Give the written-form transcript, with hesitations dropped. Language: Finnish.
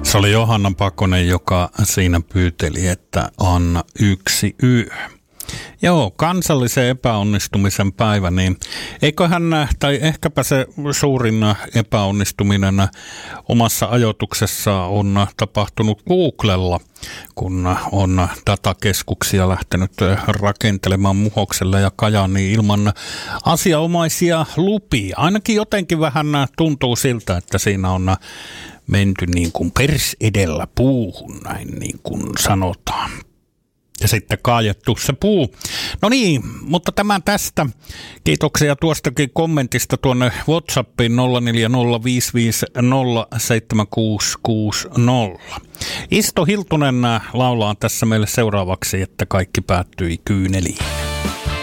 Se oli Johanna Pakonen, joka siinä pyyteli, että anna yksi yö. Joo, kansallisen epäonnistumisen päivä, niin eiköhän, tai ehkäpä se suurin epäonnistuminen omassa ajoituksessa on tapahtunut Googlella, kun on datakeskuksia lähtenyt rakentelemaan Muhokselle ja Kajaaniin ilman asianomaisia lupia. Ainakin jotenkin vähän tuntuu siltä, että siinä on menty niin kuin pers edellä puuhun, näin niin kuin sanotaan. Ja sitten kaajettu se puu. No niin, mutta tämä tästä. Kiitoksia tuostakin kommentista tuonne WhatsAppiin 0405507660. Isto Hiltunen laulaa tässä meille seuraavaksi, että kaikki päättyi kyyneliin.